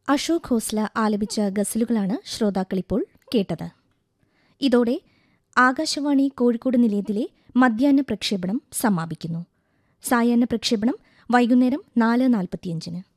അശോക് ഖോസ്ല ആലപിച്ച ഗസലുകളാണ് ശ്രോതാക്കളിപ്പോൾ കേട്ടത്. ഇതോടെ ആകാശവാണി കോഴിക്കോട് നിലയത്തിലെ മധ്യാഹ്ന പ്രക്ഷേപണം സമാപിക്കുന്നു. സായാഹ്ന പ്രക്ഷേപണം വൈകുന്നേരം 4:45.